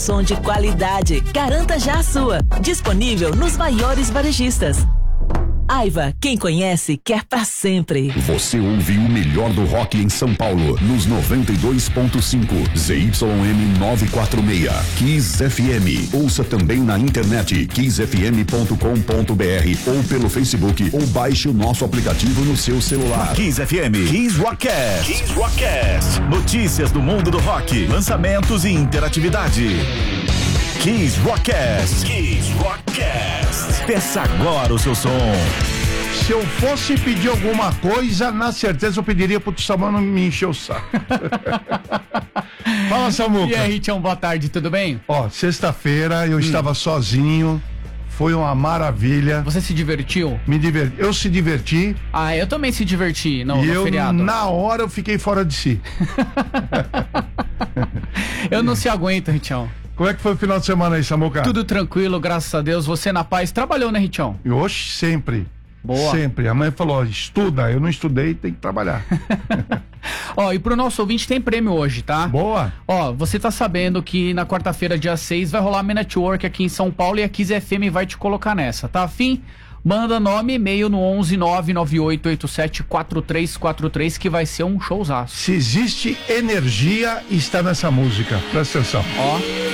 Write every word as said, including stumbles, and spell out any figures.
Som de qualidade. Garanta já a sua. Disponível nos maiores varejistas. Aiva, quem conhece, quer pra sempre. Você ouve o melhor do rock em São Paulo, nos noventa e dois ponto cinco, Z Y M novecentos e quarenta e seis, Kiss F M. Ouça também na internet, kiss f m ponto com ponto b r ou pelo Facebook, ou baixe o nosso aplicativo no seu celular. Kiss F M, Kiss Rockcast. Kiss Rockcast. Notícias do mundo do rock, lançamentos e interatividade. Kiss Rockcast. Kiss Rockcast. Peça agora o seu som. Se eu fosse pedir alguma coisa, na certeza eu pediria pro Samuel não me encher o saco. Fala, Samuca. E aí, Tião, boa tarde, tudo bem? Ó, sexta-feira eu hum. estava sozinho, foi uma maravilha. Você se divertiu? Me diverti, eu se diverti. Ah, eu também se diverti no, e no eu, feriado. Na hora eu fiquei fora de si. Eu não se aguento, Tião. Como é que foi o final de semana aí, Samuca? Tudo tranquilo, graças a Deus. Você na paz, trabalhou, né, Richão? Oxe, sempre. Boa. Sempre. A mãe falou, estuda. Eu não estudei, tem que trabalhar. Ó, e pro nosso ouvinte tem prêmio hoje, tá? Boa. Ó, você tá sabendo que na quarta-feira, dia seis, vai rolar a Network aqui em São Paulo e a Kiss F M vai te colocar nessa, tá afim? Manda nome e e-mail no onze nove nove oito oito sete quatro três quatro três que vai ser um showzaço. Se existe energia, está nessa música. Presta atenção. Ó.